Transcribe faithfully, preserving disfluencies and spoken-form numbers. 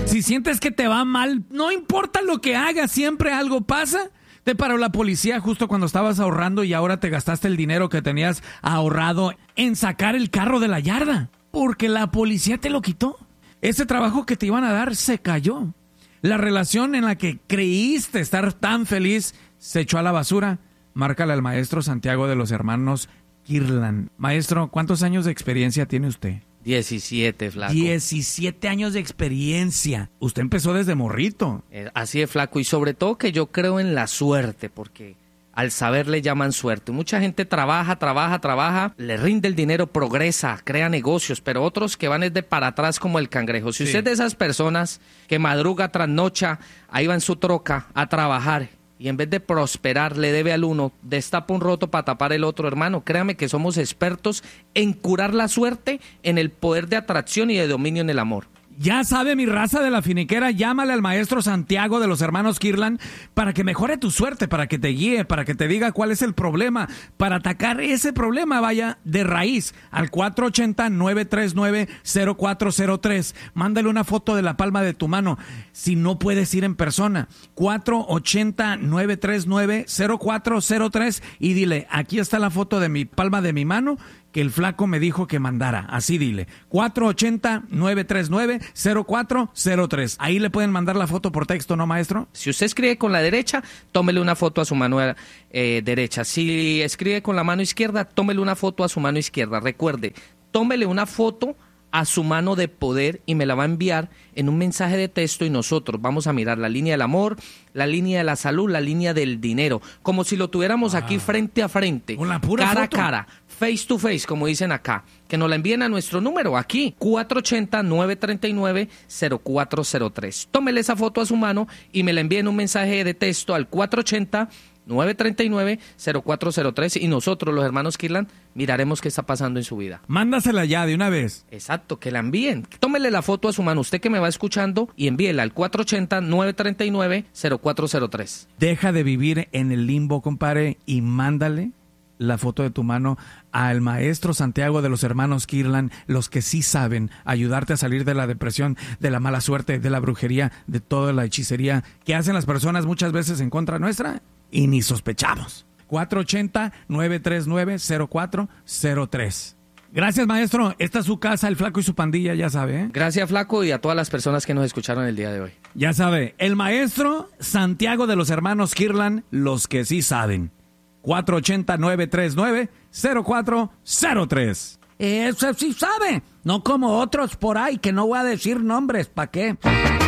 Si sientes que te va mal, no importa lo que hagas, siempre algo pasa. Te paró la policía justo cuando estabas ahorrando y ahora te gastaste el dinero que tenías ahorrado en sacar el carro de la yarda. Porque la policía te lo quitó. Ese trabajo que te iban a dar se cayó. La relación en la que creíste estar tan feliz se echó a la basura. Márcale al maestro Santiago de los hermanos Kirlan. Maestro, ¿cuántos años de experiencia tiene usted? diecisiete, flaco. diecisiete años de experiencia. Usted empezó desde morrito. Eh, así de flaco. Y sobre todo que yo creo en la suerte, porque al saber le llaman suerte. Mucha gente trabaja, trabaja, trabaja, le rinde el dinero, progresa, crea negocios, pero otros que van es de para atrás como el cangrejo. Si Sí. usted es de esas personas que madruga, trasnocha, ahí va en su troca a trabajar, y en vez de prosperar le debe al uno, destapa un roto para tapar el otro, hermano, créame que somos expertos en curar la suerte, en el poder de atracción y de dominio en el amor. Ya sabe, mi raza de la finiquera, llámale al maestro Santiago de los hermanos Kirlan para que mejore tu suerte, para que te guíe, para que te diga cuál es el problema, para atacar ese problema, vaya, de raíz, al cuatro ocho cero, nueve tres nueve, cero cuatro cero tres. Mándale una foto de la palma de tu mano, si no puedes ir en persona, cuatro ocho cero, nueve tres nueve, cero cuatro cero tres, y dile, aquí está la foto de mi palma de mi mano, que el flaco me dijo que mandara. Así dile, cuatro ocho cero, nueve tres nueve, cero cuatro cero tres. Ahí le pueden mandar la foto por texto, ¿no, maestro? Si usted escribe con la derecha, tómele una foto a su mano eh, derecha. Si escribe con la mano izquierda, tómele una foto a su mano izquierda. Recuerde, tómele una foto a su mano de poder y me la va a enviar en un mensaje de texto y nosotros vamos a mirar la línea del amor, la línea de la salud, la línea del dinero, como si lo tuviéramos ah, aquí frente a frente, con la pura cara foto. a cara, face to face, como dicen acá, que nos la envíen a nuestro número aquí, cuatro ocho cero, nueve tres nueve, cero cuatro cero tres. Tómele esa foto a su mano y me la envíen un mensaje de texto al cuatro ocho cero, nueve tres nueve, cero cuatro cero tres y nosotros, los hermanos Kirlan, miraremos qué está pasando en su vida. Mándasela ya de una vez. Exacto, que la envíen. Tómele la foto a su mano, usted que me va escuchando, y envíela al cuatro ocho cero, nueve tres nueve, cero cuatro cero tres. Deja de vivir en el limbo, compadre, y mándale la foto de tu mano al maestro Santiago de los hermanos Kirlan, los que sí saben ayudarte a salir de la depresión, de la mala suerte, de la brujería, de toda la hechicería que hacen las personas muchas veces en contra nuestra y ni sospechamos. cuatro ocho cero, nueve tres nueve, cero cuatro cero tres. Gracias, maestro. Esta es su casa, el flaco y su pandilla, ya sabe, ¿eh? Gracias, flaco, y a todas las personas que nos escucharon el día de hoy. Ya sabe, el maestro Santiago de los hermanos Kirlan, los que sí saben. cuatro ocho cero, nueve tres nueve, cero cuatro cero tres. Ese sí sabe, no como otros por ahí que no voy a decir nombres, ¿para qué?